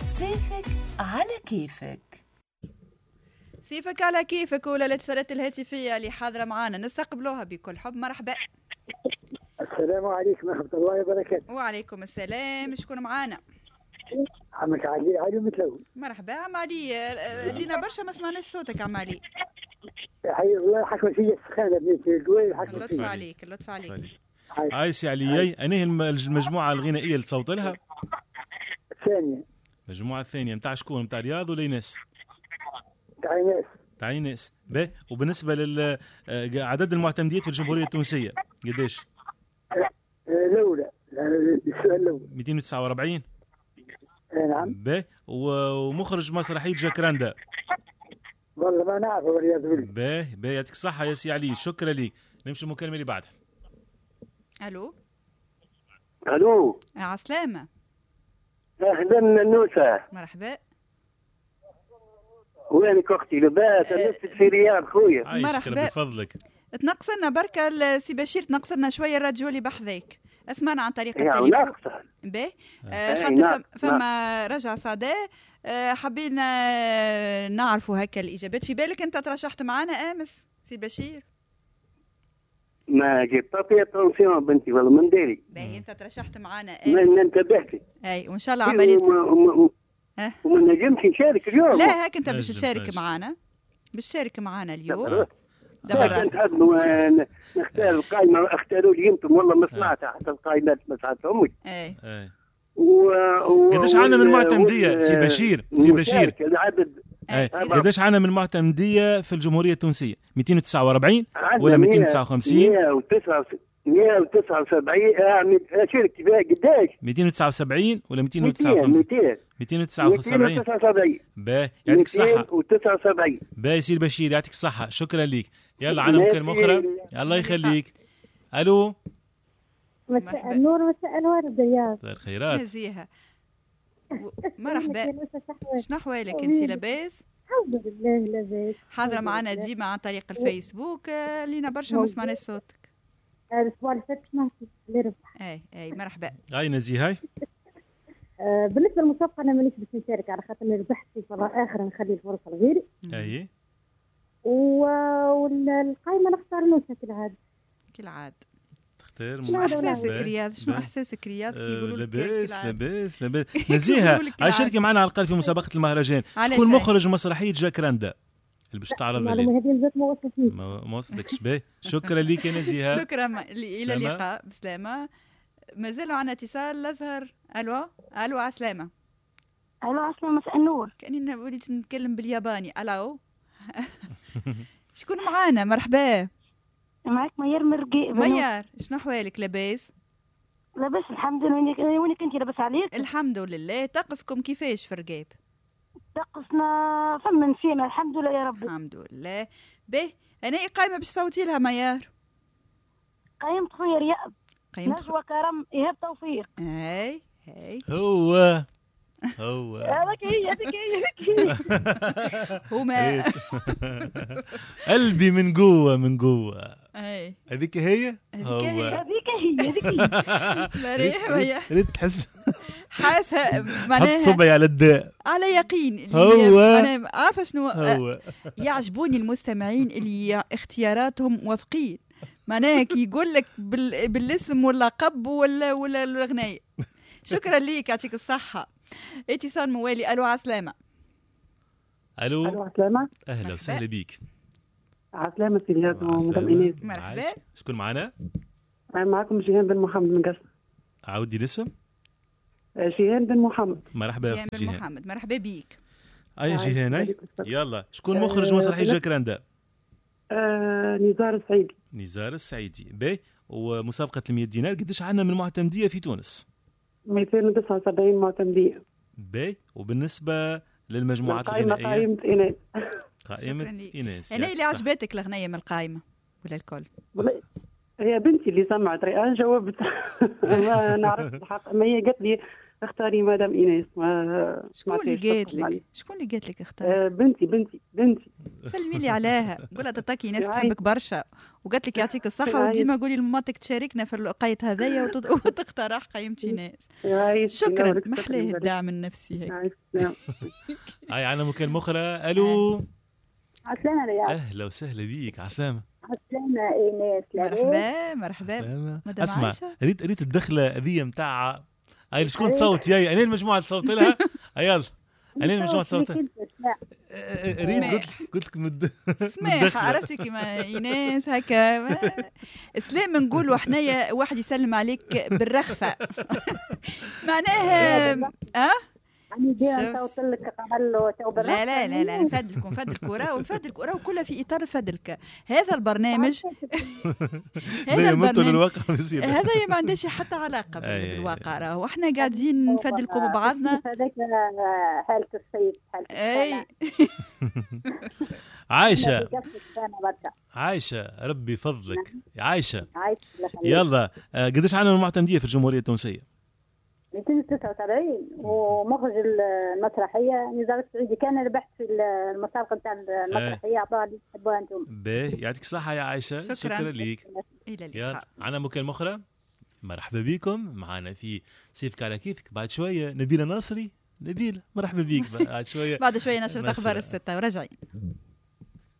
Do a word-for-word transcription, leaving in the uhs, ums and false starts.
سيفك على كيفك. سيفك على كيفك ولا الاتصالات الهاتفية اللي حاضرة معانا نستقبلوها بكل حب. مرحبا. السلام عليكم ورحمة الله وبركاته. وعليكم السلام. شكون معانا؟ عمك علي علي متلون. مرحبا عم علي. لينا برشا ما سمعناش صوتك عم علي. حي الله حكم فيا السخانة بنت الجوي حكم اللطف عليك اللطف عليك. هاي سي علي أنهي المجموعة الغنائية اللي تصوت لها؟ الثانية. المجموعة الثانية متاع شكون؟ متاع رياض ولا يناس؟ متاع يناس. متاع يناس. باهي. وبالنسبة لعدد المعتمديات في الجمهورية التونسية قديش؟ الأولى السؤال الأول مئتين وتسعة وأربعين. نعم. باهي. ومخرج مسرحية جاكراندا. والله ما نعرف والعياذ بالله. باهي باهي يعطيك الصحة يا سي علي. شكرا لك. نمشي المكالمة اللي بعدها. الو الو عسلامة. اهلا نوسة. مرحبا. وينك اختي لباس؟ انا في رياض خويا. مرحبا بفضلك. تنقصنا بركة سي بشير، تنقصنا شوية الراديو اللي بحذاك. اسمعنا عن طريق يعني التليفون. باهي. آه خاطر فما رجع صدى حبينا نعرفوا هكا الإجابات. في بالك أنت ترشحت معنا أمس سي بشير؟ ما جبت فيها تونسيون بنتي والله من ديري. باهي أنت ترشحت معنا أمس. ما انتبهتي. أي وإن شاء الله عملية. أه؟ وما نجمش نشارك اليوم. لا هيك أنت باش تشارك معنا، باش تشارك معنا اليوم. دابا نحبوا نختار القائمة، اختاروا لي انتم والله ما سمعتها حتى القائمات ما سمعتهمش. اي اي و قداش عندنا من معتمدية سي بشير؟ سي بشير العدد قداش عندنا من معتمدية في الجمهورية التونسية؟ مئتين وتسعة وأربعين ولا مئتين وتسعة وخمسين؟ مئة وتسعة وسبعين. شارك قداش؟ مئتين وتسعة وسبعين ولا مئتين وتسعة وخمسين؟ مئتين وتسعة وسبعين. مئتين وتسعة وسبعين. باهي يعطيك الصحة. مئتين وتسعة وسبعين. باهي سي بشير يعطيك الصحة. شكرا لك. يلا عنا مكالمة أخرى. الله يخليك. ألو. مساء النور مساء الورد يا مساء الخيرات. نزيهة. مرحبا. شنو أحوالك أنت؟ لاباس؟ الحمد لله لاباس. حاضرة معنا ديما عن طريق الفيسبوك. لينا برشا ما سمعناش صوتك. الأسبوع اللي فات سمعتي اللي ربح. أي أي مرحبا. أي نزيهة هاي. بالنسبة للمسابقة أنا مانيش باش نشارك على خاطر ربحت في فضاء آخر، نخلي الفرصة لغيري. أي. والقائمة نختار نوسة كالعادة. كالعادة. تختار. شنو احساسك رياض؟ شنو احساسك رياض كي يقولوا لك لاباس لاباس لاباس. نزيهة هاي شاركي معنا على الاقل في مسابقة المهرجان. شكون مخرج مسرحية جاكراندا اللي باش تعرض عليه؟ هذه ما وصلتنيش. ما وصلتكش. باهي شكرا ليك يا نزيهة. شكرا الى اللقاء. بسلامة. مازالوا عنا اتصال. الازهر. الو الو عسلامة. الو عسلامة مساء النور. كاني وليت نتكلم بالياباني. الو شكون معانا؟ مرحبا. معك ميار مرقي. ميار شنو احوالك؟ لاباس؟ لاباس الحمد لله. وينك انت؟ لاباس عليك؟ الحمد لله. طقسكم كيفاش في رقاب؟ طقسنا فما نسينا الحمد لله يا ربي. الحمد لله. به انا قايمه باش صوتي لها ميار. قيمة خويا رياض. قيمة نجوى كرم ايهاب توفيق. هاي هاي هو هو هذاك هي هذيك هي هما قلبي من جوه من جوه. اي هذيك هي هذيك هي هذيك هي هذيك هي. مريح ويا ريت تحس حاسه معناها حط صبعي على الداء على يقين. هو انا عارفه شنو هو. يعجبوني المستمعين اللي اختياراتهم واثقين، معناها كي يقول لك بال... بالاسم واللقب ولا ولا الاغنيه. شكرا ليك يعطيك الصحه. اتصال موالي. الو عسلامه. الو الو عسلامة. اهلا وسهلا بيك. عسلامة سي رياض ومدام ايناس. مرحبا. شكون معنا؟ معكم جيهان بن محمد من قصر. عاودي الاسم. جيهان بن محمد. مرحبا جيهان بن محمد. مرحبا بيك. اي جيهان. يلا شكون مخرج مسرحية جاكراندا؟ آه نزار السعيدي. نزار السعيدي. باهي. ومسابقة المية دينار قداش عندنا من معتمدية في تونس؟ مئتين وتسعة وسبعين معتمدية. باهي. وبالنسبة للمجموعات الغنائية؟ قائمة إيناس. قائمة إيناس. أنا اللي عجبتك الأغنية من القائمة ولا الكل؟ هي بنتي اللي سمعت رئان جاوبت. ما نعرف الحق، ما هي قالت لي اختاري مدام ايناس. ما شكون اللي قالت لك؟ شكون اللي قالت لك اختاري؟ آه بنتي بنتي بنتي سلمي لي عليها، قولها تطاكي ايناس تحبك برشا وقالت لك يعطيك الصحه، وديما قولي لمامتك تشاركنا في القايت هذايا وتقترح قيمتي ايناس. شكرا، محلاه الدعم النفسي هيك. هاي عنا مكالمة أخرى. الو عسلامة رياض. اهلا وسهلا بيك. عسلامة. عسلامة ايناس. مرحبا مرحبا. اسمع، ريت ريت الدخلة هذه نتاع هاي شكون تصوت جاي؟ أنا المجموعة تصوت لها. يلا أنا المجموعة تصوت لها. ريت قلت قلت لك مد سماح عرفتي كيما ايناس هكا اسلام نقولوا حنايا واحد يسلم عليك بالرخفة معناها اه يعني دي نصوت لك قبل لا لا لا لا نفدلك ونفدلك وراه ونفدلك وراه وكلها في اطار فدلك. هذا البرنامج هذا البرنامج هذا ما عندهش حتى علاقه بالواقع، راهو احنا قاعدين نفدلكم ببعضنا. هذاك حاله الصيف اي عايشه عايشه ربي فضلك عايشه. يلا قداش عندنا المعتمديه في الجمهوريه التونسيه؟ مئتين وتسعة وسبعين ومخرج المسرحيه نزار السعودي كان ربحت في المسابقه نتاع المسرحيه عطاها اللي تحبوها انتم. باهي يعطيك الصحه يا عائشه. شكرا, شكرا ليك. الى اللقاء. عندنا مكالمه اخرى. مرحبا بكم معنا في سيفك على كيفك. بعد شويه نبيله ناصري. نبيله مرحبا بيك. بعد شويه بعد شويه نشرة اخبار الستة ورجعين.